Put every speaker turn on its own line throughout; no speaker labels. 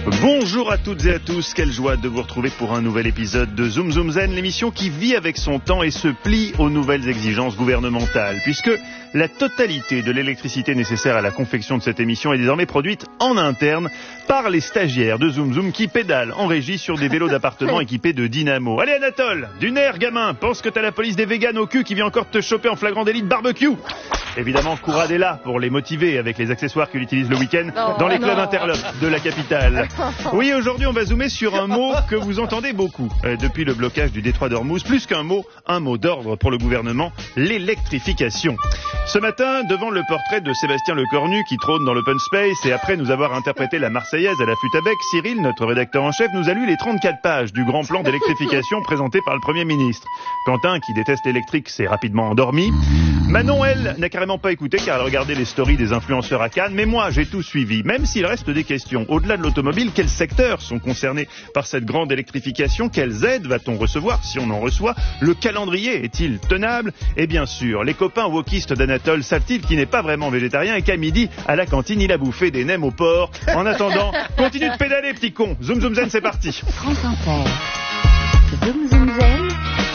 Bonjour à toutes et à tous, quelle joie de vous retrouver pour un nouvel épisode de Zoom Zoom Zen, l'émission qui vit avec son temps et se plie aux nouvelles exigences gouvernementales, puisque la totalité de l'électricité nécessaire à la confection de cette émission est désormais produite en interne par les stagiaires de Zoom Zoom qui pédalent en régie sur des vélos d'appartement équipés de dynamo. Allez Anatole, du nerf gamin, pense que t'as la police des véganes au cul qui vient encore te choper en flagrant délit de barbecue. Évidemment, Courade est là pour les motiver avec les accessoires qu'il utilise le week-end dans les clubs interlopes de la capitale. Oui, aujourd'hui, on va zoomer sur un mot que vous entendez beaucoup depuis le blocage du détroit d'Ormuz. Plus qu'un mot d'ordre pour le gouvernement, l'électrification. Ce matin, devant le portrait de Sébastien Lecornu qui trône dans l'open space et après nous avoir interprété la Marseillaise à la flûte à bec, Cyril, notre rédacteur en chef, nous a lu les 34 pages du grand plan d'électrification présenté par le Premier ministre. Quentin, qui déteste l'électrique, s'est rapidement endormi. Manon, elle, n'a carrément pas écouté car elle regardait les stories des influenceurs à Cannes. Mais moi, j'ai tout suivi, même s'il reste des questions. Au-delà de l'automobile, quels secteurs sont concernés par cette grande électrification? Quelles aides va-t-on recevoir si on en reçoit? Le calendrier est-il tenable? Et bien sûr, les copains wokistes d'Anatole savent-ils qu'il n'est pas vraiment végétarien et qu'à midi, à la cantine, il a bouffé des nems au porc? En attendant, continue de pédaler, petit con. Zoom Zoom Zen, c'est parti.
France Inter. Zoom Zoom Zen.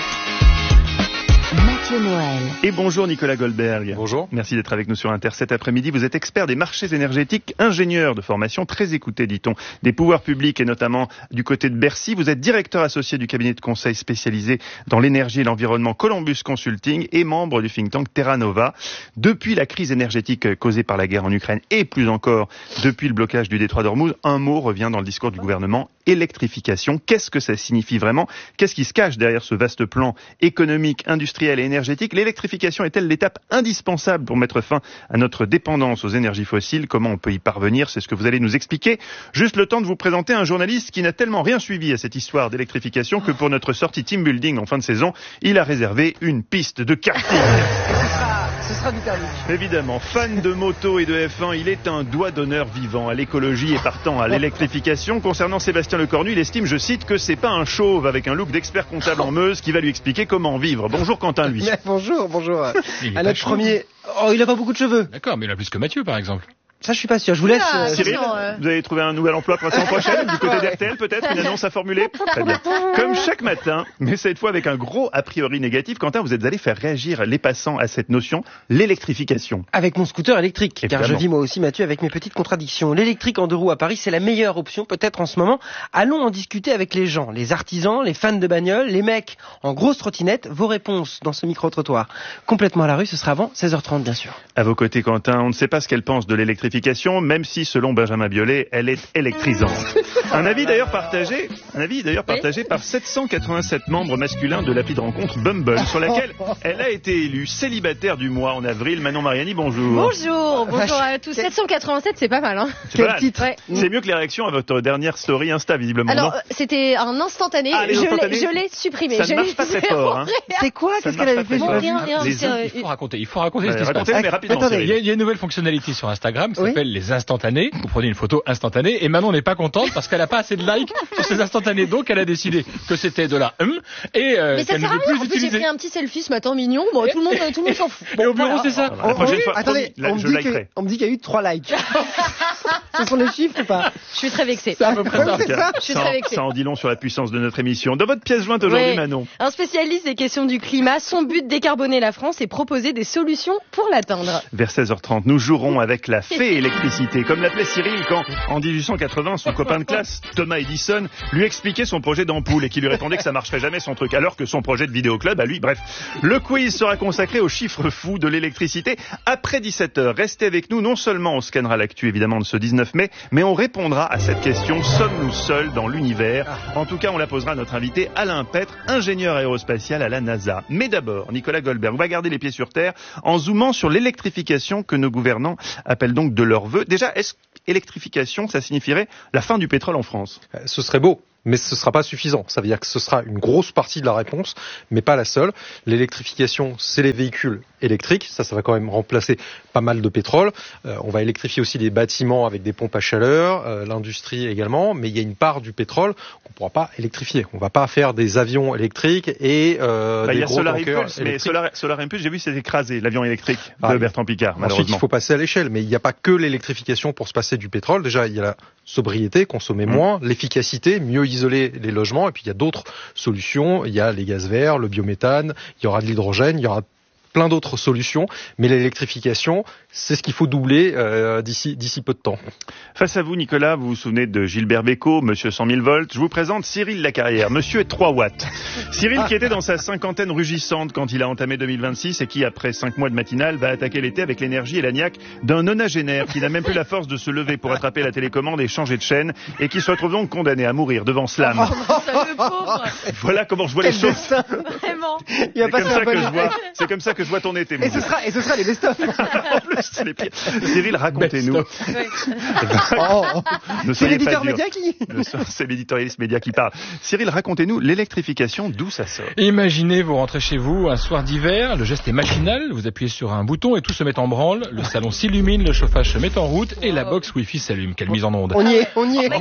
Noël.
Et bonjour Nicolas Goldberg.
Bonjour.
Merci d'être avec nous sur Inter cet après-midi. Vous êtes expert des marchés énergétiques, ingénieur de formation, très écouté, dit-on, des pouvoirs publics et notamment du côté de Bercy. Vous êtes directeur associé du cabinet de conseil spécialisé dans l'énergie et l'environnement Columbus Consulting et membre du think tank Terra Nova. Depuis la crise énergétique causée par la guerre en Ukraine et plus encore depuis le blocage du détroit d'Ormuz, un mot revient dans le discours du gouvernement, électrification. Qu'est-ce que ça signifie vraiment? Qu'est-ce qui se cache derrière ce vaste plan économique, industriel et énergétique? L'électrification est-elle l'étape indispensable pour mettre fin à notre dépendance aux énergies fossiles? Comment on peut y parvenir? C'est ce que vous allez nous expliquer. Juste le temps de vous présenter un journaliste qui n'a tellement rien suivi à cette histoire d'électrification que pour notre sortie team building en fin de saison, il a réservé une piste de karting.
Ce sera du thermique.
Évidemment, fan de moto et de F1, il est un doigt d'honneur vivant à l'écologie et partant à l'électrification. Concernant Sébastien Lecornu, il estime, je cite, que c'est pas un chauve avec un look d'expert comptable en Meuse qui va lui expliquer comment vivre. Bonjour Quentin, lui.
Bonjour.
Il
À notre premier... Oh, il a pas beaucoup de cheveux.
D'accord, mais il a plus que Mathieu, par exemple.
Ça, je suis pas sûr. Je vous laisse...
Cyril, vous avez trouvé un nouvel emploi pour la semaine prochaine, du côté d'RTL peut-être, une annonce à formuler? Très bien. Comme chaque matin, mais cette fois avec un gros a priori négatif, Quentin, vous êtes allé faire réagir les passants à cette notion, l'électrification.
Avec mon scooter électrique,
Évidemment.
car je vis moi aussi, Mathieu, avec mes petites contradictions. L'électrique en deux roues à Paris, c'est la meilleure option, peut-être en ce moment. Allons en discuter avec les gens, les artisans, les fans de bagnole, les mecs en grosse trottinette. Vos réponses dans ce micro-trottoir. Complètement à la rue, ce sera avant 16h30, bien sûr.
À vos côtés, Quentin, on ne sait pas ce qu'elle pense de l'électrification, même si, selon Benjamin Biolay, elle est électrisante. Un avis d'ailleurs partagé par 787 membres masculins de l'appli de rencontre Bumble, sur laquelle elle a été élue célibataire du mois en avril. Manon Mariani, bonjour.
Bonjour à tous. 787, c'est pas mal, hein.
C'est pas mal.
titre.
Ouais.
C'est mieux que les réactions à votre dernière story Insta, visiblement.
Alors,
non
c'était un instantané.
Ah, les instantanés.
Je l'ai supprimé.
Ça ne marche pas très fort, hein.
C'est quoi?
Ça
Qu'est-ce
ne
qu'elle
marche
avait
pas
fait?
très fort.
Rien.
Les
c'est,
Il faut raconter ce qui se passe.
Racontez, mais rapidement,
Attendez,
Cyril.
Il y a une nouvelle fonctionnalité sur Instagram qui
Oui.
s'appelle les instantanés. Vous prenez une photo instantanée et Manon n'est pas contente parce qu'elle n'a pas assez de likes sur ces instantanés. Donc elle a décidé que c'était de la et
mais ça
qu'elle ne
sert à
veut
rien.
plus
En plus, j'ai
utiliser.
pris un petit selfie ce matin mignon. Bon, tout le monde s'en fout.
Et au bureau, c'est ça.
La prochaine fois,
Attendez,
promis, je likerai.
on me dit qu'il y a eu 3 likes. Ce sont les chiffres ou pas?
Je suis très vexée.
C'est à peu près ça.
C'est ça.
Je suis très vexée.
Ça en dit long sur la puissance de notre émission. Dans votre pièce jointe aujourd'hui,
Ouais.
Manon.
Un spécialiste des questions du climat, son but décarboner la France et proposer des solutions pour l'atteindre.
Vers 16h30, nous jouerons avec la fée électricité, comme l'appelait Cyril quand, en 1880, son copain de classe, Thomas Edison, lui expliquait son projet d'ampoule et qui lui répondait que ça marcherait jamais son truc, alors que son projet de vidéoclub, à lui, bref. Le quiz sera consacré aux chiffres fous de l'électricité. Après 17h, restez avec nous. Non seulement on scannera l'actu, évidemment, de ce 19 mai, mais on répondra à cette question, sommes-nous seuls dans l'univers? En tout cas, on la posera à notre invité Alain Petre, ingénieur aérospatial à la NASA. Mais d'abord, Nicolas Goldberg, on va garder les pieds sur terre en zoomant sur l'électrification que nos gouvernants appellent donc de leur vœu. Déjà, est-ce électrification, ça signifierait la fin du pétrole en France?
Ce serait beau. mais ce ne sera pas suffisant. Ça veut dire que ce sera une grosse partie de la réponse, mais pas la seule. L'électrification, c'est les véhicules électriques. Ça va quand même remplacer pas mal de pétrole. On va électrifier aussi les bâtiments avec des pompes à chaleur, l'industrie également, mais il y a une part du pétrole qu'on ne pourra pas électrifier. On ne va pas faire des avions électriques et des gros tankers électriques.
Solar Impulse, j'ai vu, c'est écrasé, l'avion électrique de
Ah,
Bertrand Piccard,
Ensuite,
malheureusement.
il faut passer à l'échelle, mais il n'y a pas que l'électrification pour se passer du pétrole. Déjà, il y a sobriété, consommer moins, l'efficacité, mieux isoler les logements. Et puis il y a d'autres solutions. Il y a les gaz verts, le biométhane, il y aura de l'hydrogène, il y aura plein d'autres solutions, mais l'électrification, c'est ce qu'il faut doubler d'ici peu de temps.
Face à vous, Nicolas, vous vous souvenez de Gilbert Bécaud, monsieur 100 000 volts. Je vous présente Cyril Lacarrière, monsieur est 3 watts. Cyril qui était dans sa cinquantaine rugissante quand il a entamé 2026 et qui, après 5 mois de matinale, va attaquer l'été avec l'énergie et la niaque d'un nonagénaire qui n'a même plus la force de se lever pour attraper la télécommande et changer de chaîne et qui se retrouve donc condamné à mourir devant Slam.
Le pauvre.
Voilà comment je vois les choses.
Vraiment.
Il a passé un bon été.
C'est comme ça que je vois ton été.
Et ce sera les best-of.
En plus, c'est les pires. Cyril, racontez-nous. Ne
C'est
soyez
l'éditeur
pas dur.
média qui...
C'est l'éditorialiste média qui parle. Cyril, racontez-nous l'électrification, d'où ça sort.
Imaginez, vous rentrez chez vous un soir d'hiver, le geste est machinal, vous appuyez sur un bouton et tout se met en branle, le salon s'illumine, le chauffage se met en route et la box Wi-Fi s'allume. Quelle mise en onde.
On y est.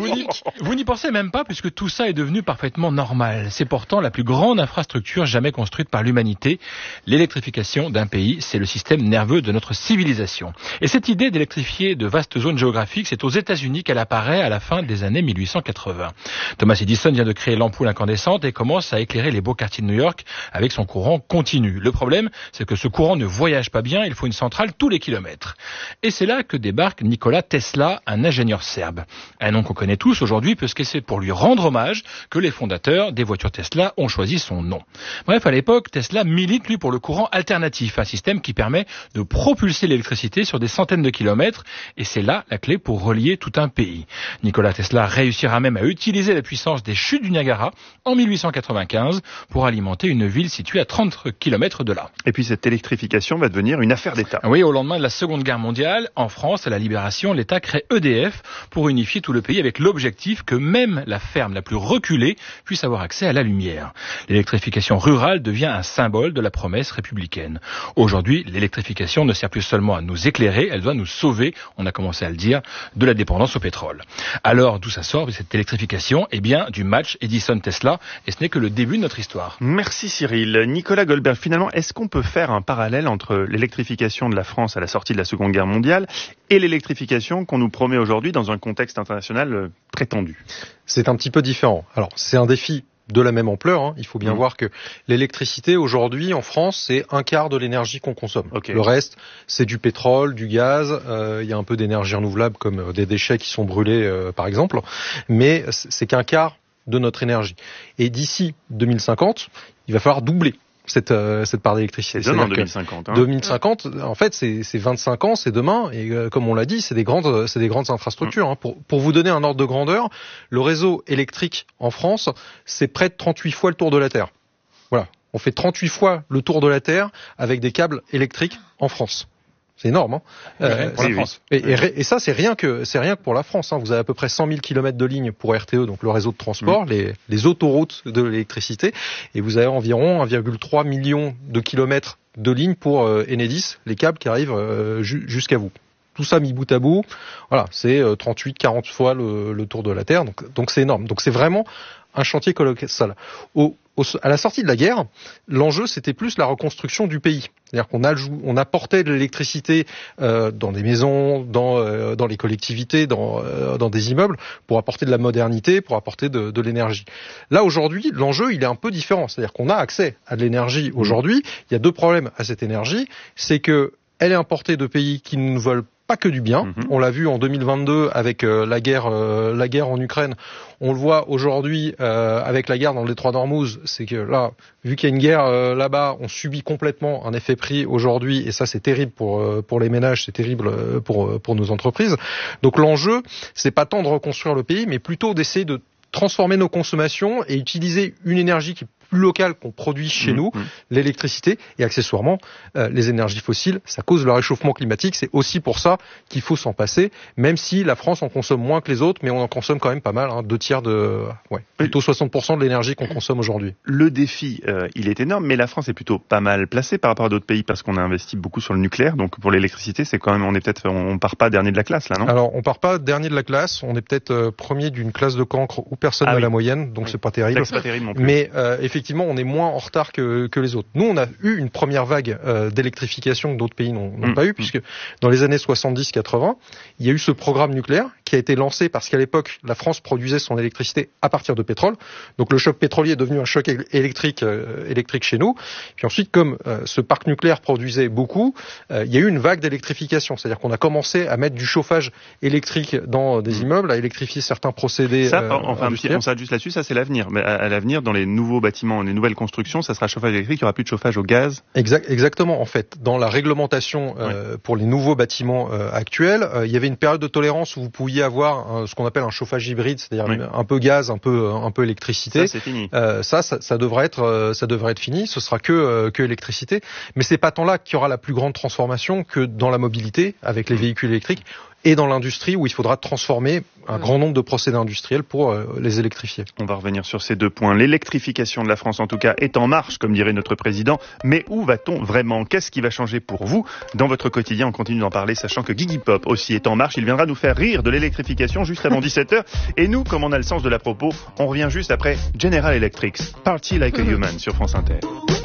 Vous n'y pensez même pas puisque tout ça est devenu parfaitement normal. C'est pourtant la plus grande infrastructure jamais construite par l'humanité. L'électrification d'un pays, c'est le système nerveux de notre civilisation. Et cette idée d'électrifier de vastes zones géographiques, c'est aux États-Unis qu'elle apparaît à la fin des années 1880. Thomas Edison vient de créer l'ampoule incandescente et commence à éclairer les beaux quartiers de New York avec son courant continu. Le problème, c'est que ce courant ne voyage pas bien, il faut une centrale tous les kilomètres. Et c'est là que débarque Nikola Tesla, un ingénieur serbe. Un nom qu'on connaît tous aujourd'hui puisque c'est pour lui rendre hommage que les fondateurs des voitures Tesla ont choisi son nom. Bref, à l'époque, Tesla milite lui pour le courant alternatif, un système qui permet de propulser l'électricité sur des centaines de kilomètres et c'est là la clé pour relier tout un pays. Nikola Tesla réussira même à utiliser la puissance des chutes du Niagara en 1895 pour alimenter une ville située à 30 km de là.
Et puis cette électrification va devenir une affaire d'État.
Oui, au lendemain de la Seconde Guerre mondiale, en France, à la Libération, l'État crée EDF pour unifier tout le pays avec l'objectif que même la ferme la plus reculée puisse avoir accès à la lumière. L'électrification rurale devient un symbole de la promesse républicaine. Aujourd'hui, l'électrification ne sert plus seulement à nous éclairer, elle doit nous sauver, on a commencé à le dire, de la dépendance au pétrole. Alors, d'où ça sort cette électrification? Eh bien, du match Edison-Tesla, et ce n'est que le début de notre histoire.
Merci Cyril. Nicolas Goldberg, finalement, est-ce qu'on peut faire un parallèle entre l'électrification de la France à la sortie de la Seconde Guerre mondiale et l'électrification qu'on nous promet aujourd'hui dans un contexte international très tendu?
C'est un petit peu différent. Alors, c'est un défi de la même ampleur, hein. Il faut bien voir que l'électricité aujourd'hui en France, c'est un quart de l'énergie qu'on consomme.
Okay.
Le reste, c'est du pétrole, du gaz, il y a un peu d'énergie renouvelable comme des déchets qui sont brûlés par exemple, mais c'est qu'un quart de notre énergie. Et d'ici 2050, il va falloir doubler cette part d'électricité.
C'est demain 2050.
2050, en fait, c'est 25 ans, c'est demain, et comme on l'a dit, c'est des grandes infrastructures. Hein. Pour vous donner un ordre de grandeur, le réseau électrique en France, c'est près de 38 fois le tour de la Terre. Voilà, on fait 38 fois le tour de la Terre avec des câbles électriques en France. C'est énorme, hein.
Pour la France.
Et ça, c'est rien que pour la France, hein. Vous avez à peu près 100 000 km de lignes pour RTE, donc le réseau de transport, les autoroutes de l'électricité, et vous avez environ 1,3 million de kilomètres de lignes pour Enedis, les câbles qui arrivent jusqu'à vous. Tout ça mis bout à bout, voilà, c'est 38-40 fois le tour de la Terre, donc c'est énorme. Donc c'est vraiment un chantier colossal. À la sortie de la guerre, l'enjeu c'était plus la reconstruction du pays. C'est-à-dire qu'on apportait de l'électricité dans des maisons, dans les collectivités, dans des immeubles, pour apporter de la modernité, pour apporter de l'énergie. Là aujourd'hui, l'enjeu il est un peu différent. C'est-à-dire qu'on a accès à de l'énergie aujourd'hui. Il y a deux problèmes à cette énergie, c'est que elle est importée de pays qui ne veulent pas que du bien. On l'a vu en 2022 avec la guerre en Ukraine. On le voit aujourd'hui avec la guerre dans le détroit d'Ormuz. C'est que là, vu qu'il y a une guerre là-bas, on subit complètement un effet prix aujourd'hui, et ça c'est terrible pour les ménages, c'est terrible pour nos entreprises. Donc l'enjeu, c'est pas tant de reconstruire le pays, mais plutôt d'essayer de transformer nos consommations et utiliser une énergie qui est plus locale qu'on produit chez nous, l'électricité, et accessoirement les énergies fossiles, ça cause le réchauffement climatique. C'est aussi pour ça qu'il faut s'en passer, même si la France en consomme moins que les autres, mais on en consomme quand même pas mal, hein, 2/3 plutôt 60% de l'énergie qu'on consomme aujourd'hui.
Le défi, il est énorme, mais la France est plutôt pas mal placée par rapport à d'autres pays parce qu'on a investi beaucoup sur le nucléaire. Donc pour l'électricité, c'est quand même, on part pas dernier de la classe là, non?
Alors on part pas dernier de la classe, on est peut-être premier d'une classe de cancre où personne n'a la moyenne, donc c'est pas terrible.
C'est pas terrible non plus.
Mais effectivement, on est moins en retard que les autres. Nous, on a eu une première vague d'électrification que d'autres pays n'ont pas eu, puisque dans les années 70-80, il y a eu ce programme nucléaire qui a été lancé parce qu'à l'époque, la France produisait son électricité à partir de pétrole. Donc le choc pétrolier est devenu un choc électrique chez nous. Puis ensuite, comme ce parc nucléaire produisait beaucoup, il y a eu une vague d'électrification. C'est-à-dire qu'on a commencé à mettre du chauffage électrique dans des immeubles, à électrifier certains procédés industriels.
On s'arrête juste là-dessus, ça c'est l'avenir. Mais à l'avenir, dans les nouveaux bâtiments, les nouvelles constructions, ça sera chauffage électrique, il n'y aura plus de chauffage au gaz.
Exactement, en fait. Dans la réglementation pour les nouveaux bâtiments actuels, il y avait une période de tolérance où vous pouviez avoir ce qu'on appelle un chauffage hybride, c'est-à-dire un peu gaz, un peu électricité.
Ça c'est fini.
Ça devrait être fini. Ce sera que électricité. Mais c'est pas tant là qu'il y aura la plus grande transformation que dans la mobilité avec les véhicules électriques et dans l'industrie où il faudra transformer un grand nombre de procédés industriels pour les électrifier.
On va revenir sur ces deux points. L'électrification de la France, en tout cas, est en marche, comme dirait notre président. Mais où va-t-on vraiment? Qu'est-ce qui va changer pour vous dans votre quotidien? On continue d'en parler, sachant que Gigi Pop aussi est en marche. Il viendra nous faire rire de l'électrification juste avant 17h. Et nous, comme on a le sens de la propos, on revient juste après General Electric, Party Like a Human sur France Inter.